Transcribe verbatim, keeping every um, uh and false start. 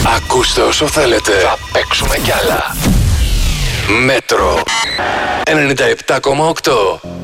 Ακούστε όσο θέλετε. Θα παίξουμε κι άλλα. Μέτρο ενενήντα επτά κόμμα οκτώ.